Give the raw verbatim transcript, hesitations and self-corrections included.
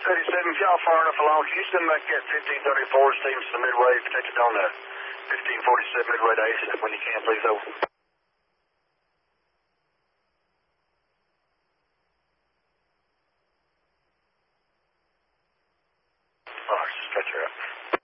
thirty-seven, if y'all far enough along, can you send back that fifteen thirty-four steams to the Midway, protected on the fifteen forty-seven Midway to Ace when you can, please, over. All right, stretch her out.